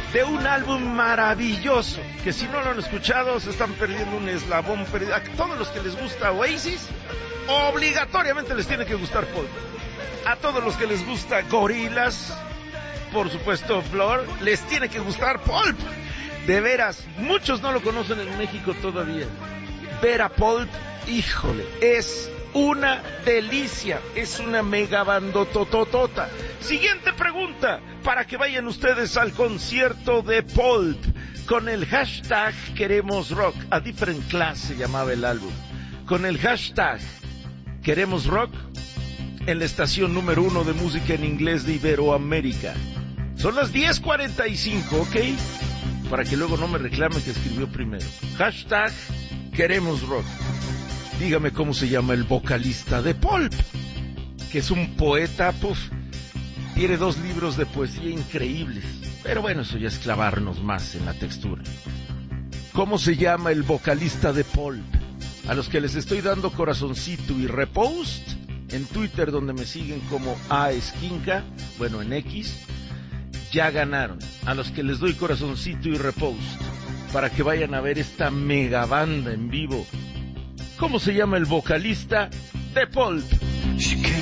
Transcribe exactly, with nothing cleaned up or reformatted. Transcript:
de un álbum maravilloso, que si no lo han escuchado se están perdiendo un eslabón perdido. A todos los que les gusta Oasis, obligatoriamente les tiene que gustar Pulp. A todos los que les gusta Gorillaz, por supuesto Blur, les tiene que gustar Pulp. De veras, muchos no lo conocen en México todavía. Ver a Pulp, híjole, es una delicia, es una mega bandotototota. Siguiente pregunta, para que vayan ustedes al concierto de Pulp con el hashtag Queremos Rock. A Different Class se llamaba el álbum. Con el hashtag Queremos Rock en la estación número uno de música en inglés de Iberoamérica. Son las diez cuarenta y cinco, ¿ok? Para que luego no me reclamen que escribió primero. Hashtag Queremos Rock. Dígame cómo se llama el vocalista de Pulp, que es un poeta, puff, tiene dos libros de poesía increíbles, pero bueno, eso ya es clavarnos más en la textura. ¿Cómo se llama el vocalista de Pulp? A los que les estoy dando corazoncito y repost en Twitter, donde me siguen como A Esquinca, bueno, en X, ya ganaron. A los que les doy corazoncito y repost para que vayan a ver esta mega banda en vivo. ¿Cómo se llama el vocalista de Pulp?